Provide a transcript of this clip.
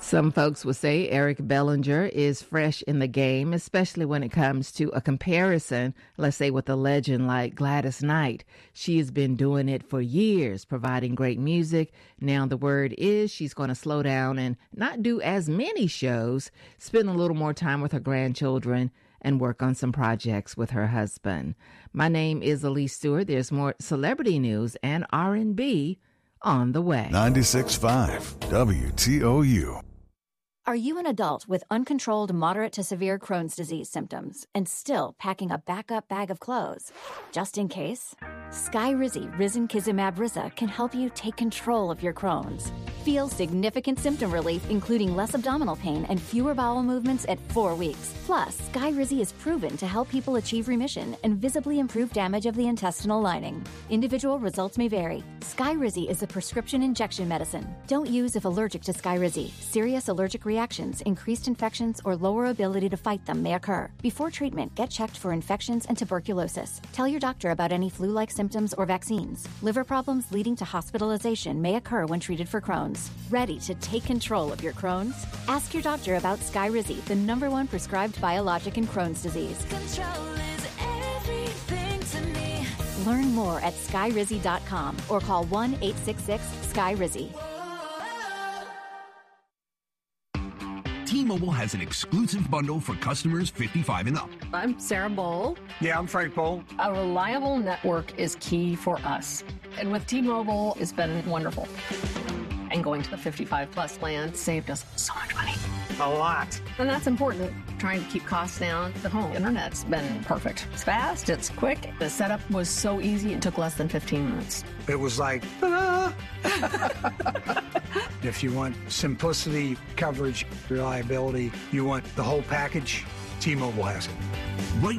Some folks would say Eric Bellinger is fresh in the game, especially when it comes to a comparison, let's say with a legend like Gladys Knight. She has been doing it for years, providing great music. Now the word is she's going to slow down and not do as many shows, spend a little more time with her grandchildren, and work on some projects with her husband. My name is Elise Stewart. There's more celebrity news and R&B on the way. 96.5 WTOU. Are you an adult with uncontrolled moderate to severe Crohn's disease symptoms and still packing a backup bag of clothes? Just in case, Skyrizi Risankizumab Risa can help you take control of your Crohn's. Feel significant symptom relief, including less abdominal pain and fewer bowel movements at 4 weeks. Plus, Skyrizi is proven to help people achieve remission and visibly improve damage of the intestinal lining. Individual results may vary. Skyrizi is a prescription injection medicine. Don't use if allergic to Skyrizi. Serious allergic reactions, increased infections, or lower ability to fight them may occur. Before treatment, get checked for infections and tuberculosis. Tell your doctor about any flu-like symptoms or vaccines. Liver problems leading to hospitalization may occur when treated for Crohn's. Ready to take control of your Crohn's? Ask your doctor about Skyrizi, the #1 prescribed biologic in Crohn's disease. Control is everything to me. Learn more at skyrizi.com or call 1-866-SKYRIZI. T-Mobile has an exclusive bundle for customers 55 and up. I'm Sarah Bowl. Yeah, I'm Frank Bowl. A reliable network is key for us. And with T-Mobile, it's been wonderful. And going to the 55-plus plan saved us so much money. A lot. And that's important. Trying to keep costs down. The home internet's been perfect. It's fast, it's quick. The setup was so easy, it took less than 15 minutes. It was like, ah. If you want simplicity, coverage, reliability, you want the whole package, T-Mobile has it. Right